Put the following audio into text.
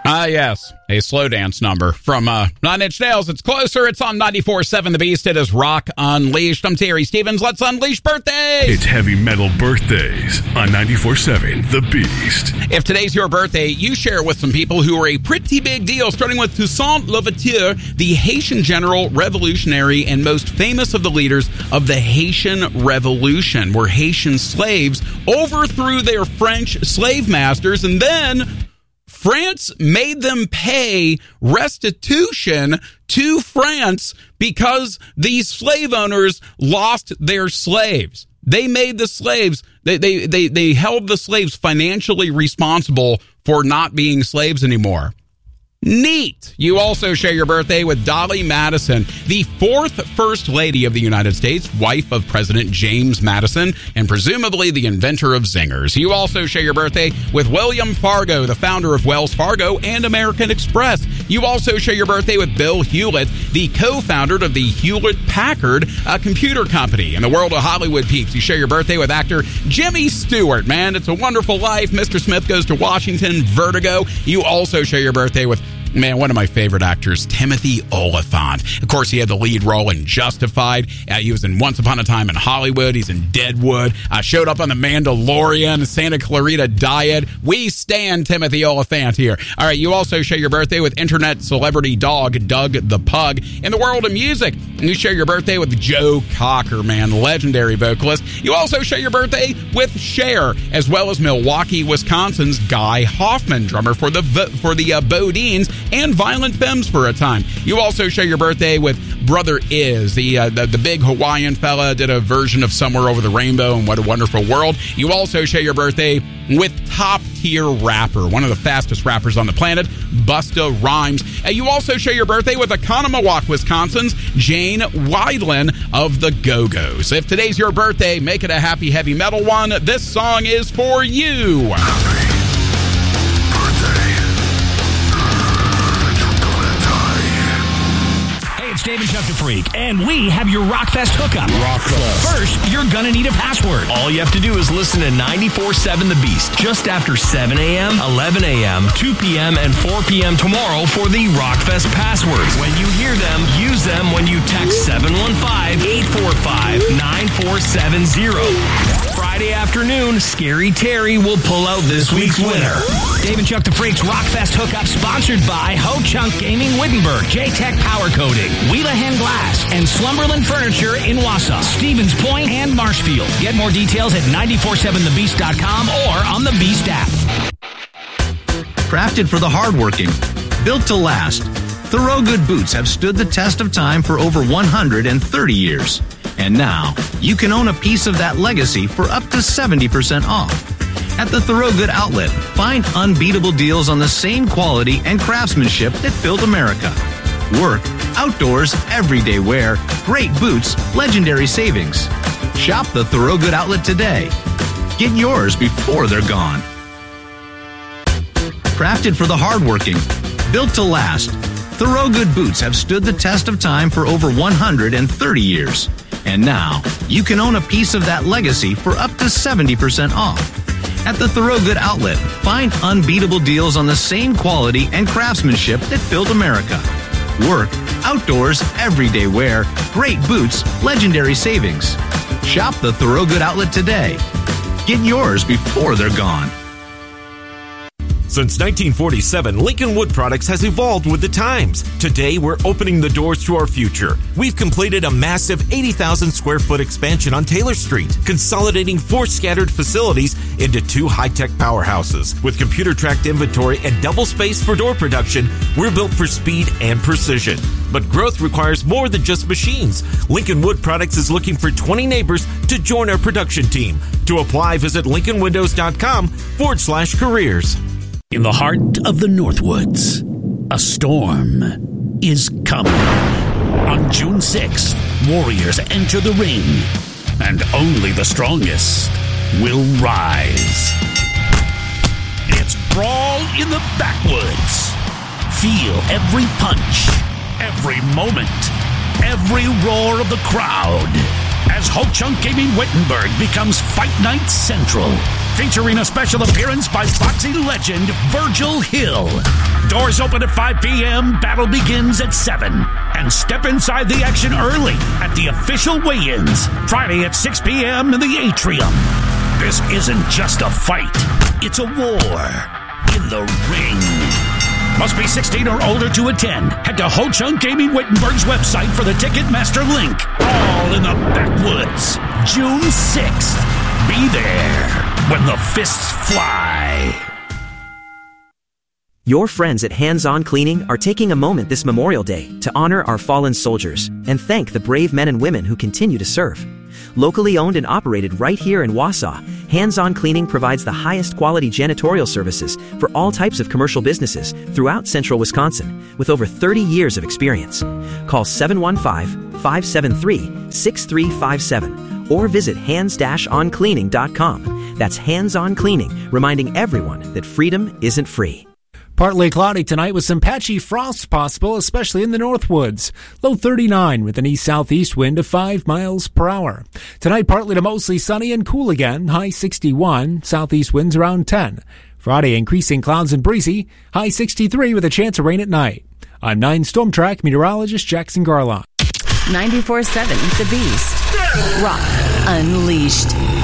Yes, a slow dance number from 9 Inch Nails. It's Closer. It's on 94.7 The Beast. It is Rock Unleashed. I'm Terry Stevens. Let's unleash birthdays. It's Heavy Metal Birthdays on 94.7 The Beast. If today's your birthday, you share it with some people who are a pretty big deal, starting with Toussaint Louverture, the Haitian general, revolutionary, and most famous of the leaders of the Haitian Revolution, where Haitian slaves overthrew their French slave masters, and then France made them pay restitution to France because these slave owners lost their slaves. They made the slaves, they held the slaves financially responsible for not being slaves anymore. Neat. You also share your birthday with Dolly Madison, the fourth First Lady of the United States, wife of President James Madison, and presumably the inventor of zingers. You also share your birthday with William Fargo, the founder of Wells Fargo and American Express. You also share your birthday with Bill Hewlett, the co-founder of the Hewlett-Packard computer company. In the world of Hollywood peeps, you share your birthday with actor Jimmy Stewart. Man, It's a Wonderful Life, Mr. Smith Goes to Washington, Vertigo. You also share your birthday with one of my favorite actors, Timothy Olyphant. Of course, he had the lead role in Justified. He was in Once Upon a Time in Hollywood. He's in Deadwood. Showed up on The Mandalorian, Santa Clarita Diet. We stand Timothy Olyphant here. All right, you also share your birthday with internet celebrity dog Doug the Pug. In the world of music, you share your birthday with Joe Cocker, legendary vocalist. You also share your birthday with Cher, as well as Milwaukee, Wisconsin's Guy Hoffman, drummer for the Bodines and Violent Femmes for a time. You also share your birthday with Brother Is, the big Hawaiian fella, did a version of Somewhere Over the Rainbow and What a Wonderful World. You also share your birthday with top-tier rapper, one of the fastest rappers on the planet, Busta Rhymes. You also share your birthday with Oconomowoc, Wisconsin's Jane Wiedlin of the Go-Go's. If today's your birthday, make it a happy heavy metal one. This song is for you. It's Dave and Chuck the Freak, and we have your Rockfest hookup. Rockfest. First, you're gonna need a password. All you have to do is listen to 94.7 The Beast just after 7 a.m., 11 a.m., 2 p.m., and 4 p.m. tomorrow for the Rockfest passwords. When you hear them, use them when you text 715-845-9470. Friday afternoon, Scary Terry will pull out this week's winner. Dave and Chuck the Freak's Rockfest hookup sponsored by Ho Chunk Gaming Wittenberg, J-Tech Power Coating, Wheelahan Glass, and Slumberland Furniture in Wausau, Stevens Point, and Marshfield. Get more details at 947thebeast.com or on the Beast app. Crafted for the hardworking, built to last, Thorogood boots have stood the test of time for over 130 years. And now, you can own a piece of that legacy for up to 70% off. At the Thorogood Outlet, find unbeatable deals on the same quality and craftsmanship that built America. Work, outdoors, everyday wear, great boots, legendary savings. Shop the Thorogood Outlet today. Get yours before they're gone. Crafted for the hardworking, built to last, Thorogood boots have stood the test of time for over 130 years. And now, you can own a piece of that legacy for up to 70% off. At the Thorogood Outlet, find unbeatable deals on the same quality and craftsmanship that built America. Work, outdoors, everyday wear, great boots, legendary savings. Shop the Thorogood Outlet today. Get yours before they're gone. Since 1947, Lincoln Wood Products has evolved with the times. Today, we're opening the doors to our future. We've completed a massive 80,000 square foot expansion on Taylor Street, consolidating 4 scattered facilities into 2 high-tech powerhouses. With computer-tracked inventory and double space for door production, we're built for speed and precision. But growth requires more than just machines. Lincoln Wood Products is looking for 20 neighbors to join our production team. To apply, visit lincolnwindows.com/careers. In the heart of the Northwoods, a storm is coming. On June 6th, warriors enter the ring, and only the strongest will rise. It's Brawl in the Backwoods. Feel every punch, every moment, every roar of the crowd as Ho Chunk Gaming Wittenberg becomes Fight Night Central. featuring a special appearance by boxing legend Virgil Hill. Doors open at 5 p.m., battle begins at 7. And step inside the action early at the official weigh-ins, Friday at 6 p.m. in the Atrium. This isn't just a fight, it's a war in the ring. Must be 16 or older to attend. Head to Ho Chunk Gaming Wittenberg's website for the Ticketmaster link. All in the backwoods. June 6th. Be there when the fists fly. Your friends at Hands On Cleaning are taking a moment this Memorial Day to honor our fallen soldiers and thank the brave men and women who continue to serve. Locally owned and operated right here in Wausau, Hands On Cleaning provides the highest quality janitorial services for all types of commercial businesses throughout central Wisconsin with over 30 years of experience. Call 715-573-6357 or visit hands-oncleaning.com. That's Hands On Cleaning, reminding everyone that freedom isn't free. Partly cloudy tonight with some patchy frost possible, especially in the Northwoods. Low 39 with an east-southeast wind of 5 miles per hour. Tonight, partly to mostly sunny and cool again. High 61, southeast winds around 10. Friday, increasing clouds and breezy. High 63 with a chance of rain at night. I'm 9 Storm Track meteorologist Jackson Garlock. 94.7 The Beast. Rock Unleashed.